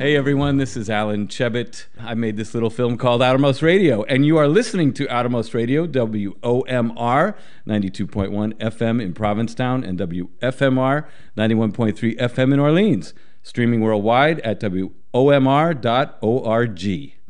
Hey everyone, this is Alan Chebet. I made this little film called Outermost Radio, and you are listening to Outermost Radio, WOMR 92.1 FM in Provincetown and WFMR 91.3 FM in Orleans. Streaming worldwide at WOMR.org.